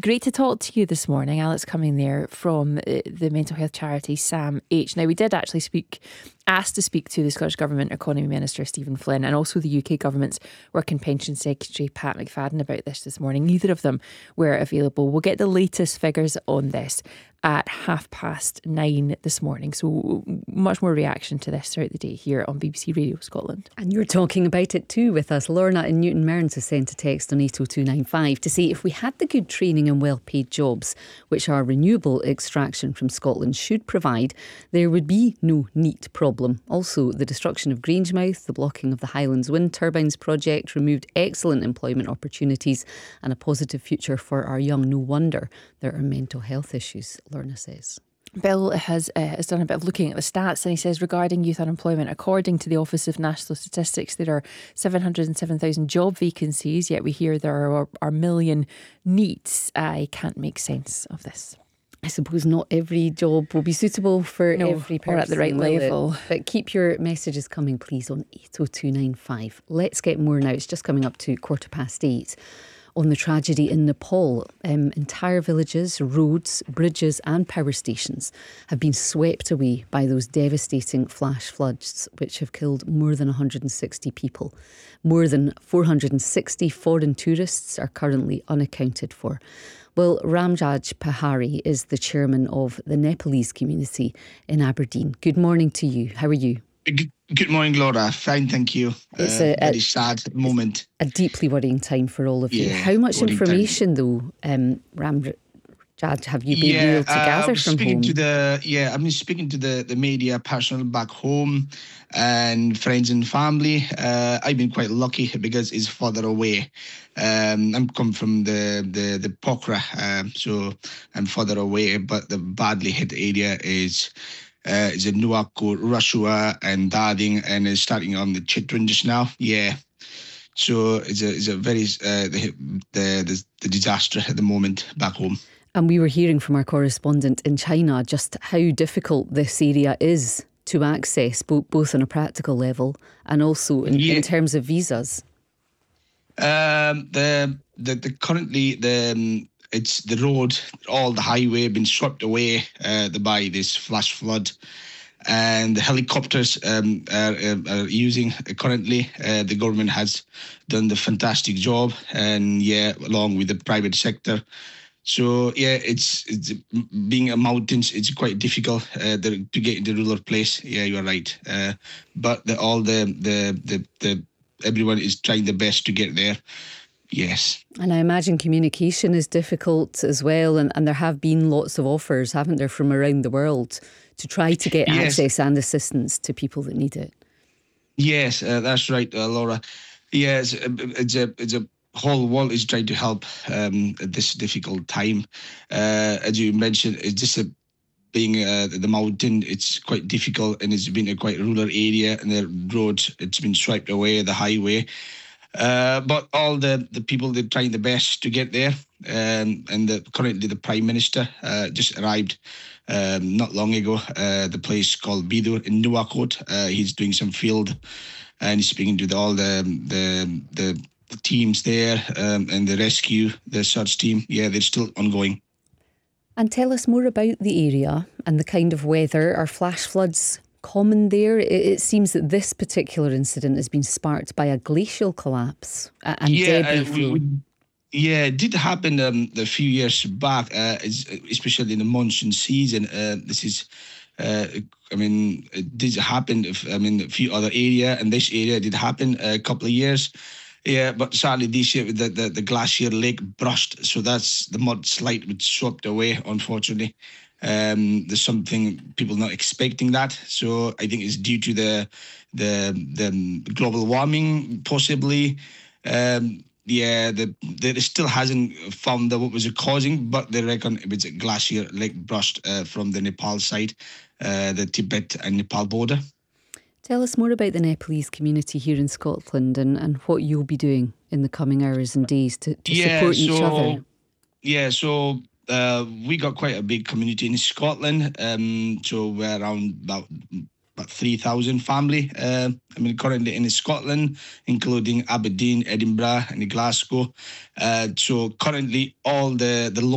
great to talk to you this morning. Alex Cumming there from the mental health charity Sam H. Now, we did actually asked to speak to the Scottish Government Economy Minister Stephen Flynn and also the UK Government's Work and Pension Secretary Pat McFadden about this morning. Neither of them were available. We'll get the latest figures on this at 9:30 this morning. So much more reaction to this throughout the day here on BBC Radio Scotland. And you're talking about it too with us. Lorna in Newton Mearns has sent a text on 80295 to say if we had the good training and well-paid jobs which our renewable extraction from Scotland should provide, there would be no NEET problem. Also, the destruction of Grangemouth, the blocking of the Highlands Wind Turbines project removed excellent employment opportunities and a positive future for our young. No wonder there are mental health issues, Lorna says. Bill has done a bit of looking at the stats, and he says regarding youth unemployment, according to the Office of National Statistics, there are 707,000 job vacancies, yet we hear there are a million NEETs. I can't make sense of this. I suppose not every job will be suitable for every person. Or at the right level. But keep your messages coming, please, on 80295. Let's get more now. It's just coming up to 8:15. On the tragedy in Nepal, entire villages, roads, bridges and power stations have been swept away by those devastating flash floods which have killed more than 160 people. More than 460 foreign tourists are currently unaccounted for. Well, Ramjaj Pahari is the chairman of the Nepalese community in Aberdeen. Good morning to you. How are you? Good morning, Laura. Fine, thank you. It's a very sad moment. A deeply worrying time for all of you. How much information, though, Ramjaj, have you been able to gather from home? I've been speaking to the media, personnel back home and friends and family. I've been quite lucky because it's further away. I'm come from the Pokhara, so I'm further away, but the badly hit area is in Nuwakot, Rashua and Darding, and is starting on the Chitwan just now. Yeah. So it's a very the disaster at the moment back home. And we were hearing from our correspondent in China just how difficult this area is to access, both on a practical level and also in terms of visas. It's the road, all the highway been swept away by this flash flood, and the helicopters are using currently. The government has done the fantastic job, and along with the private sector. So it's being a mountains, it's quite difficult to get into rural place. Yeah, you are right. But everyone is trying their best to get there. Yes. And I imagine communication is difficult as well, and there have been lots of offers, haven't there, from around the world to try to get access and assistance to people that need it. Yes, that's right, Laura. Yes, it's a whole world is trying to help at this difficult time. As you mentioned, it's just being the mountain, it's quite difficult, and it's been a quite rural area, and the road, it's been swept away, the highway. But all the people, they're trying their best to get there. And currently the Prime Minister just arrived not long ago, the place called Bidur in Nuwakot. He's doing some field, and he's speaking to all the teams there, and the rescue, the search team. Yeah, they're still ongoing. And tell us more about the area and the kind of weather. Are flash floods common there? It seems that this particular incident has been sparked by a glacial collapse and debris flow. It did happen a few years back, especially in the monsoon season. This is, it did happen. A few other area, and this area did happen a couple of years. Yeah, but sadly this year the glacier lake burst, so that's the mudslide which swept away, unfortunately. There's something people not expecting that, so I think it's due to the global warming, possibly. There still hasn't found out what was it causing, but they reckon it was a glacier lake burst from the Nepal side, the Tibet and Nepal border. Tell us more about the Nepalese community here in Scotland and what you'll be doing in the coming hours and days to support each other. Yeah, so we got quite a big community in Scotland. So we're around about 3,000 family. Currently in Scotland, including Aberdeen, Edinburgh and Glasgow. So currently all the local